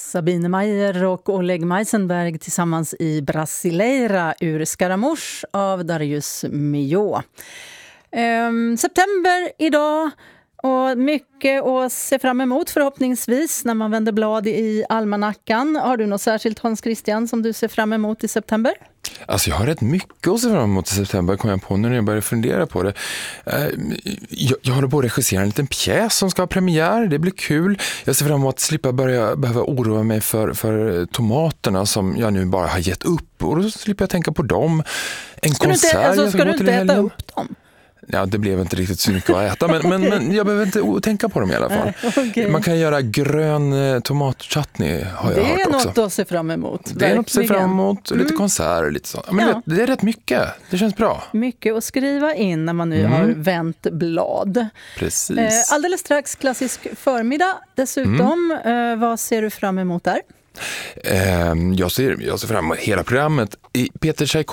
Sabine Meyer och Oleg Meisenberg tillsammans i Brasileira ur Scaramouche av Darius Milhaud. September idag och mycket att se fram emot förhoppningsvis när man vänder blad i almanackan. Har du något särskilt, Hans Christian, som du ser fram emot i september? Alltså jag har rätt mycket att se fram emot i september, kom jag på när jag började fundera på det. Jag håller på att regissera en liten pjäs som ska ha premiär, det blir kul. Jag ser fram emot att slippa behöva oroa mig för tomaterna som jag nu bara har gett upp. Och då slipper jag tänka på dem. Ska du inte äta upp dem? Ja, det blev inte riktigt så mycket att äta, men jag behöver inte tänka på dem i alla fall. Okay. Man kan göra grön tomatchutney, har jag hört också. Det är något att se fram emot. Det är något att se fram emot, lite konserter, lite så. Men det är rätt mycket, det känns bra. Mycket att skriva in när man nu har vänt blad. Precis. Alldeles strax klassisk förmiddag dessutom. Vad ser du fram emot där? Jag ser fram emot hela programmet. Peter Tchaikovsky